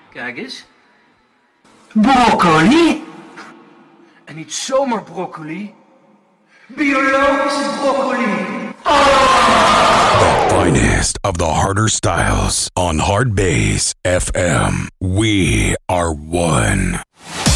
Kijk eens. Broccoli? En niet zomaar broccoli. Biologische broccoli. The finest of the harder styles on Hard Bass FM. We are one.